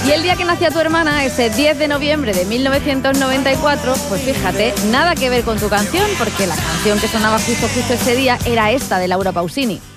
Y el día que nació tu hermana, ese 10 de noviembre de 1994, pues fíjate, nada que ver con tu canción, porque la canción que sonaba justo ese día era esta de Laura Pausini.